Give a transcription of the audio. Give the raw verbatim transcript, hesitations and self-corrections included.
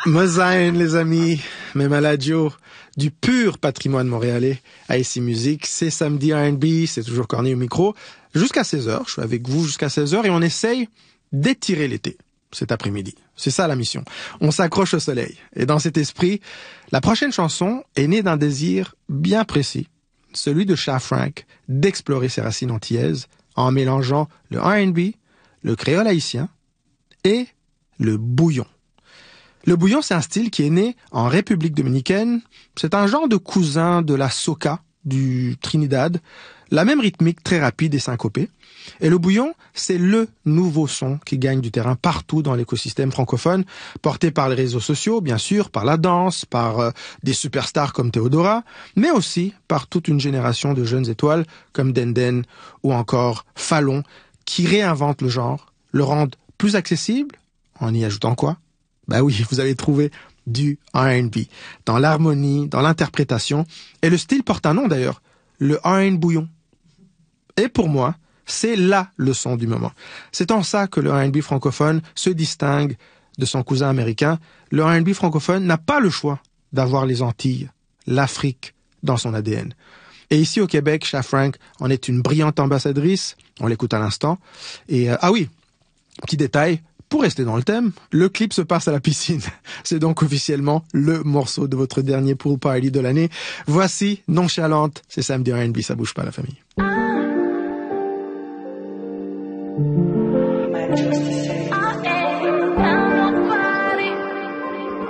Mosaïen, les amis, mes maladios, du pur patrimoine montréalais à ici Musique. C'est samedi R and B, c'est toujours Corné au micro. Jusqu'à seize heures, je suis avec vous jusqu'à seize heures et on essaye d'étirer l'été cet après-midi. C'est ça la mission. On s'accroche au soleil. Et dans cet esprit, la prochaine chanson est née d'un désir bien précis, celui de Cha Frank d'explorer ses racines antillaises en mélangeant le R and B, le créole haïtien et le bouillon. Le bouillon, c'est un style qui est né en République dominicaine. C'est un genre de cousin de la soca, du Trinidad. La même rythmique très rapide et syncopée. Et le bouillon, c'est le nouveau son qui gagne du terrain partout dans l'écosystème francophone, porté par les réseaux sociaux, bien sûr, par la danse, par euh, des superstars comme Théodora, mais aussi par toute une génération de jeunes étoiles comme Denden ou encore Fallon, qui réinventent le genre, le rendent plus accessible, en y ajoutant quoi? Bah oui, vous avez trouvé du R and B, dans l'harmonie, dans l'interprétation, et le style porte un nom d'ailleurs, le R and bouillon. Et pour moi, c'est la leçon du moment. C'est en ça que le R and B francophone se distingue de son cousin américain. Le R and B francophone n'a pas le choix d'avoir les Antilles, l'Afrique dans son A D N. Et ici au Québec, Cha Frank en est une brillante ambassadrice, on l'écoute à l'instant. Et euh, ah oui, petit détail, pour rester dans le thème, le clip se passe à la piscine. C'est donc officiellement le morceau de votre dernier pool party de l'année. Voici Nonchalante, c'est samedi R and B, ça bouge pas la famille.